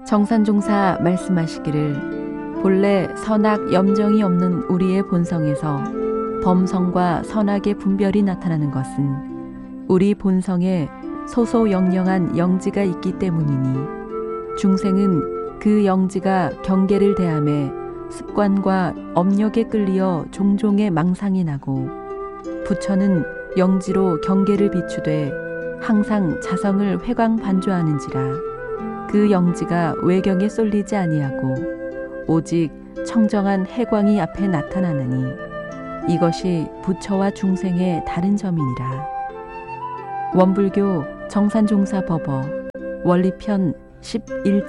정산종사 말씀하시기를 본래 선악 염정이 없는 우리의 본성에서 범성과 선악의 분별이 나타나는 것은 우리 본성에 소소영령한 영지가 있기 때문이니 중생은 그 영지가 경계를 대함에 습관과 업력에 끌리어 종종의 망상이 나고 부처는 영지로 경계를 비추되 항상 자성을 회광반조하는지라 그 영지가 외경에 쏠리지 아니하고 오직 청정한 해광이 앞에 나타나느니 이것이 부처와 중생의 다른 점이니라. 원불교 정산종사 법어 원리편 11